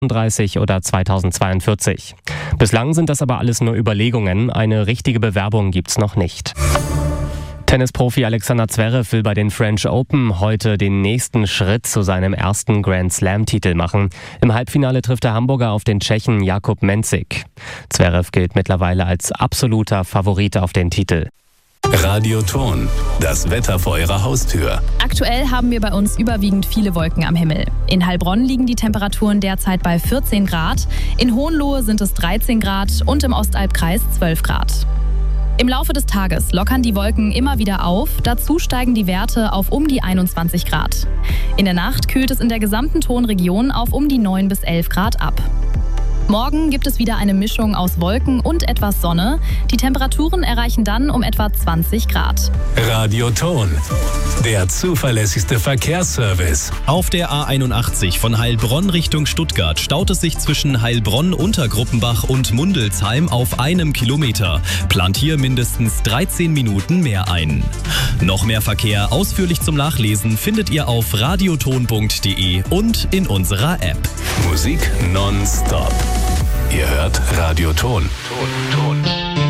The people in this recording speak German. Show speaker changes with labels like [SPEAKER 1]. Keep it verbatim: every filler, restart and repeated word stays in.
[SPEAKER 1] dreißig oder zweitausendzweiundvierzig. Bislang sind das aber alles nur Überlegungen, eine richtige Bewerbung gibt's noch nicht. Tennisprofi Alexander Zverev will bei den French Open heute den nächsten Schritt zu seinem ersten Grand Slam-Titel machen. Im Halbfinale trifft der Hamburger auf den Tschechen Jakub Mensik. Zverev gilt mittlerweile als absoluter Favorit auf den Titel.
[SPEAKER 2] Radioton, das Wetter vor Ihrer Haustür.
[SPEAKER 3] Aktuell haben wir bei uns überwiegend viele Wolken am Himmel. In Heilbronn liegen die Temperaturen derzeit bei vierzehn Grad, in Hohenlohe sind es dreizehn Grad und im Ostalbkreis zwölf Grad. Im Laufe des Tages lockern die Wolken immer wieder auf, dazu steigen die Werte auf um die einundzwanzig Grad. In der Nacht kühlt es in der gesamten Tonregion auf um die neun bis elf Grad ab. Morgen gibt es wieder eine Mischung aus Wolken und etwas Sonne. Die Temperaturen erreichen dann um etwa zwanzig Grad.
[SPEAKER 2] Radioton, der zuverlässigste Verkehrsservice.
[SPEAKER 4] Auf der A einundachtzig von Heilbronn Richtung Stuttgart staut es sich zwischen Heilbronn, Untergruppenbach und Mundelsheim auf einem Kilometer. Plant hier mindestens dreizehn Minuten mehr ein. Noch mehr Verkehr ausführlich zum Nachlesen findet ihr auf radioton punkt de und in unserer App.
[SPEAKER 2] Musik nonstop. Ihr hört Radioton. Ton, Ton.